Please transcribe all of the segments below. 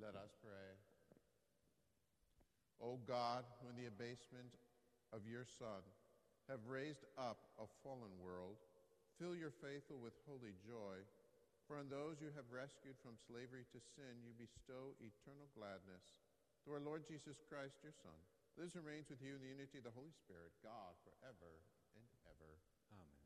Let us pray. O God, who in the abasement of your Son have raised up a fallen world, fill your faithful with holy joy, for in those you have rescued from slavery to sin, you bestow eternal gladness. Through our Lord Jesus Christ, your Son, lives and reigns with you in the unity of the Holy Spirit, God, forever and ever. Amen.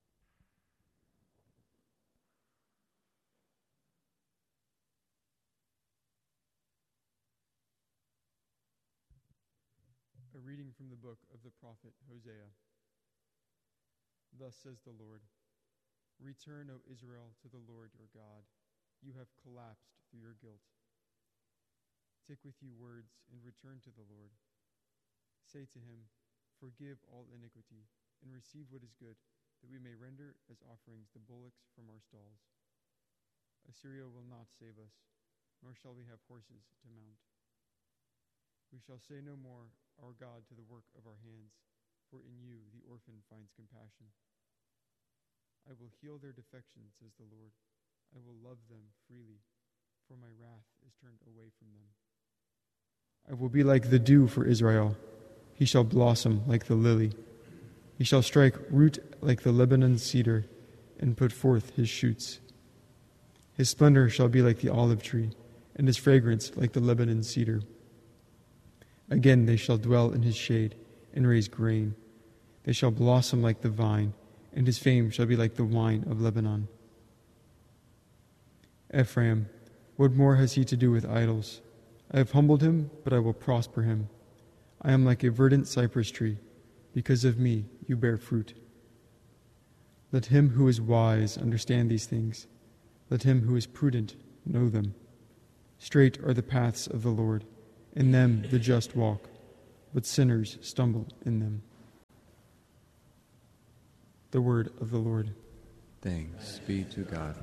A reading from the book of the prophet Hosea. Thus says the Lord, "Return, O Israel, to the Lord your God. You have collapsed through your guilt. Take with you words and return to the Lord. Say to him, forgive all iniquity and receive what is good, that we may render as offerings the bullocks from our stalls. Assyria will not save us, nor shall we have horses to mount. We shall say no more, our God, to the work of our hands, for in you the orphan finds compassion. I will heal their defection, says the Lord. I will love them freely, for my wrath is turned away from them. I will be like the dew for Israel. He shall blossom like the lily. He shall strike root like the Lebanon cedar, and put forth his shoots. His splendor shall be like the olive tree, and his fragrance like the Lebanon cedar. Again they shall dwell in his shade, and raise grain. They shall blossom like the vine, and his fame shall be like the wine of Lebanon. Ephraim, what more has he to do with idols? I have humbled him, but I will prosper him. I am like a verdant cypress tree. Because of me you bear fruit. Let him who is wise understand these things. Let him who is prudent know them. Straight are the paths of the Lord. In them the just walk, but sinners stumble in them. The word of the Lord. Thanks be to God.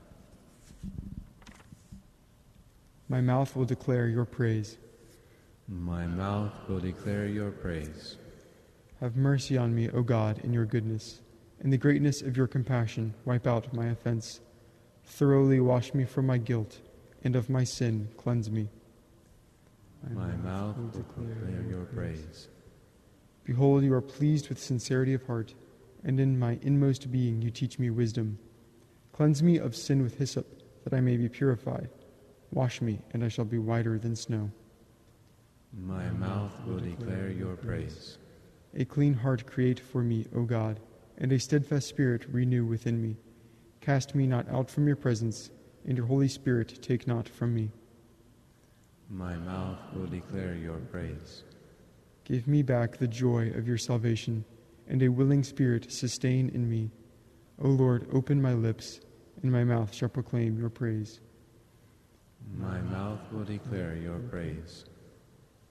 My mouth will declare your praise. My mouth will declare your praise. Have mercy on me, O God, in your goodness. In the greatness of your compassion, wipe out my offense. Thoroughly wash me from my guilt, and of my sin cleanse me. My mouth will declare your praise. Behold, you are pleased with sincerity of heart, and in my inmost being you teach me wisdom. Cleanse me of sin with hyssop, that I may be purified. Wash me, and I shall be whiter than snow. My mouth will declare your praise. A clean heart create for me, O God, and a steadfast spirit renew within me. Cast me not out from your presence, and your Holy Spirit take not from me. My mouth will declare your praise. Give me back the joy of your salvation, and a willing spirit sustain in me. O Lord, open my lips, and my mouth shall proclaim your praise. My mouth will declare your praise.